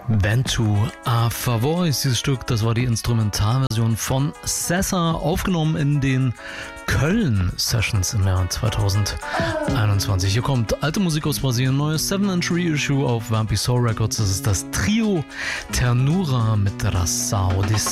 Ventu a Favoris, dieses Stück, das war die Instrumentalversion von Sessa, aufgenommen in den Köln-Sessions im Jahr 2021. Hier kommt alte Musik aus Brasilien, neues 7-inch Reissue auf Vampy Soul Records. Das ist das Trio Ternura mit Raçao de